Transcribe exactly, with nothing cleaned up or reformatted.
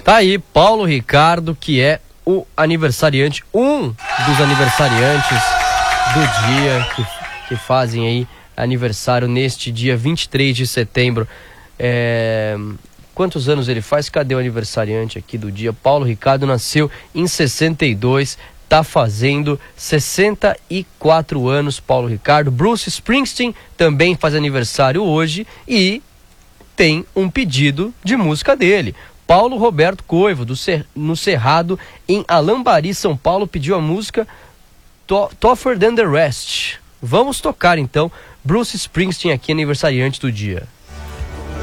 Tá aí Paulo Ricardo, que é o aniversariante, um dos aniversariantes do dia, que, que fazem aí aniversário neste dia vinte e três de setembro. É... Quantos anos ele faz? Cadê o aniversariante aqui do dia? Paulo Ricardo nasceu em sessenta e dois, tá fazendo sessenta e quatro anos, Paulo Ricardo. Bruce Springsteen também faz aniversário hoje e tem um pedido de música dele. Paulo Roberto Coivo, do Cer- no Cerrado, em Alambari, São Paulo, pediu a música To- Tougher Than The Rest. Vamos tocar então Bruce Springsteen aqui, aniversariante do dia.